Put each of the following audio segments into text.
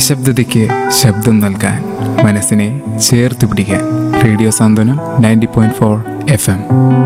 നിശബ്ദതയ്ക്ക് ശബ്ദം നൽകാൻ, മനസ്സിനെ ചേർത്ത് പിടിക്കാൻ. റേഡിയോ സാന്ത്വനം 90.4 FM.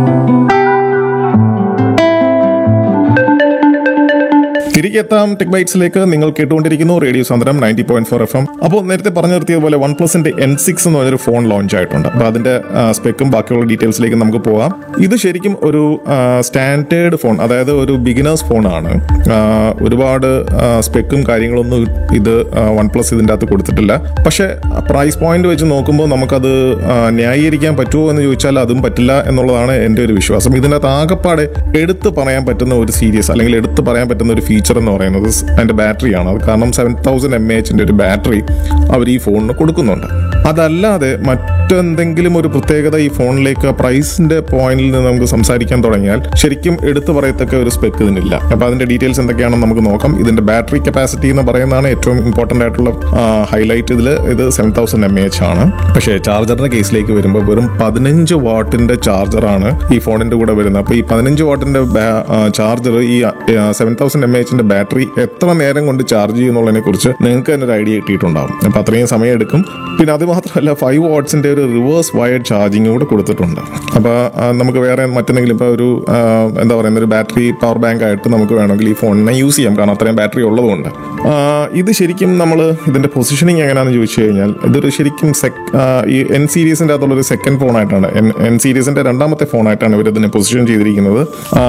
തിരികെ എത്താം ടെക് ബൈറ്റ്സിലേക്ക്. നിങ്ങൾ കേട്ടുകൊണ്ടിരിക്കുന്നു റേഡിയോ സാന്ത്വനം 90.4 FM. അപ്പോൾ നേരത്തെ പറഞ്ഞു നിർത്തിയതുപോലെ OnePlusന്റെ N6 എന്ന് പറഞ്ഞൊരു ഫോൺ ലോഞ്ച് ആയിട്ടുണ്ട്. അപ്പോൾ അതിന്റെ സ്പെക്കും ബാക്കിയുള്ള ഡീറ്റെയിൽസിലേക്ക് നമുക്ക് പോകാം. ഇത് ശരിക്കും ഒരു സ്റ്റാൻഡേർഡ് ഫോൺ, അതായത് ഒരു ബിഗിനേഴ്സ് ഫോണാണ്. ഒരുപാട് സ്പെക്കും കാര്യങ്ങളൊന്നും ഇത് OnePlus ഇതിൻ്റെ അകത്ത് കൊടുത്തിട്ടില്ല. പക്ഷേ പ്രൈസ് പോയിന്റ് വെച്ച് നോക്കുമ്പോൾ നമുക്കത് ന്യായീകരിക്കാൻ പറ്റുമോ എന്ന് ചോദിച്ചാൽ അതും പറ്റില്ല എന്നുള്ളതാണ് എൻ്റെ ഒരു വിശ്വാസം. ഇതിനകത്ത് ആകെപ്പാടെ എടുത്ത് പറയാൻ പറ്റുന്ന ഒരു സീരീസ് അല്ലെങ്കിൽ എടുത്ത് പറയാൻ പറ്റുന്ന ഒരു ഫീച്ചർ എന്ന് പറയുന്നത് അതിന്റെ ബാറ്ററിയാണ്. അത് കാരണം 7000 mAh ഒരു ബാറ്ററി അവർ ഈ ഫോണിന് കൊടുക്കുന്നുണ്ട്. അതല്ലാതെ മറ്റെന്തെങ്കിലും ഒരു പ്രത്യേകത ഈ ഫോണിലേക്ക് പ്രൈസിന്റെ പോയിന്റിൽ നിന്ന് നമുക്ക് സംസാരിക്കാൻ തുടങ്ങിയാൽ ശരിക്കും എടുത്തു പറയത്തക്ക ഒരു സ്പെക്ക് ഇതിനില്ല. അപ്പൊ അതിന്റെ ഡീറ്റെയിൽസ് എന്തൊക്കെയാണെന്ന് നമുക്ക് നോക്കാം. ഇതിന്റെ ബാറ്ററി കപ്പാസിറ്റി എന്ന് പറയുന്നതാണ് ഏറ്റവും ഇമ്പോർട്ടന്റ് ആയിട്ടുള്ള ഹൈലൈറ്റ്. ഇത് 7000 mAh ആണ്. പക്ഷേ ചാർജറിന്റെ കേസിലേക്ക് വരുമ്പോൾ വെറും 15 വാട്ടിന്റെ ചാർജറാണ് ഈ ഫോണിന്റെ കൂടെ വരുന്നത്. അപ്പൊ ഈ 15 വാട്ടിന്റെ ചാർജർ ഈ 7000 mAh ബാറ്ററി എത്ര നേരം കൊണ്ട് ചാർജ് ചെയ്യുന്നുള്ളതിനെ കുറിച്ച് നിങ്ങൾക്ക് തന്നെ ഒരു ഐഡിയ കിട്ടിയിട്ടുണ്ടാവും. അപ്പൊ അത്രയും സമയം എടുക്കും. പിന്നെ അത് മാത്രമല്ല 5 വാട്ട്സിന്റെ ഒരു റിവേഴ്സ് വയർഡ് ചാർജിങ് കൂടെ കൊടുത്തിട്ടുണ്ട്. അപ്പൊ നമുക്ക് വേറെ മറ്റെന്തെങ്കിലും ഇപ്പൊ ഒരു എന്താ പറയുന്ന ഒരു ബാറ്ററി പവർ ബാങ്ക് ആയിട്ട് നമുക്ക് വേണമെങ്കിൽ ഈ ഫോണിനെ യൂസ് ചെയ്യാം, കാരണം അത്രയും ബാറ്ററി ഉള്ളതുകൊണ്ട്. ഇത് ശരിക്കും നമ്മൾ ഇതിന്റെ പൊസിഷനിങ് എങ്ങനെയാണെന്ന് ചോദിച്ചു കഴിഞ്ഞാൽ ഇതൊരു ശരിക്കും ഈ N സീരീസിന്റെ അകത്തുള്ളൊരു സെക്കൻഡ് ഫോണായിട്ടാണ്, N സീരീസിന്റെ രണ്ടാമത്തെ ഫോണായിട്ടാണ് ഇവർ ഇതിനെ പൊസിഷൻ ചെയ്തിരിക്കുന്നത്.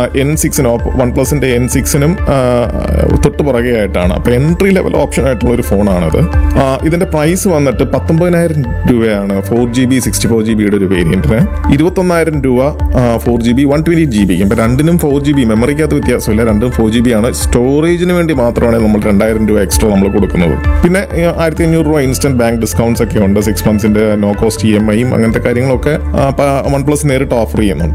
N6 OnePlusന്റെ N6നും തൊട്ട് പുറകെ ആയിട്ടാണ്. അപ്പൊ എൻട്രി ലെവൽ ഓപ്ഷൻ ആയിട്ടുള്ള ഒരു ഫോണാണിത്. ഇതിന്റെ പ്രൈസ് വന്നിട്ട് 19,000 രൂപയാണ് 4GB 64GB ഒരു വേരിയന്റിന്. 21,000 രൂപ 4GB 120GB. ഇപ്പൊ രണ്ടിനും 4GB, മെമ്മറിക്കകത്ത് വ്യത്യാസമില്ല, രണ്ടും 4GB ആണ്. സ്റ്റോറേജിന് വേണ്ടി മാത്രമാണ് നമ്മൾ 2,000 രൂപ എക്സ്ട്രാ നമ്മൾ കൊടുക്കുന്നത്. പിന്നെ 1,500 രൂപ ഇൻസ്റ്റന്റ് ബാങ്ക് ഡിസ്കൗണ്ട്സ് ഒക്കെ ഉണ്ട്. 6 months നോ കോസ്റ്റ് EMI അങ്ങനത്തെ കാര്യങ്ങളൊക്കെ OnePlus നേരിട്ട് ഓഫർ ചെയ്യുന്നുണ്ട്.